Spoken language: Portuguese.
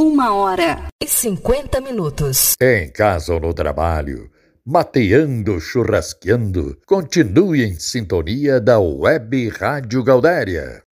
1h50. Em casa ou no trabalho, mateando, churrasqueando, continue em sintonia da Web Rádio Gaudéria.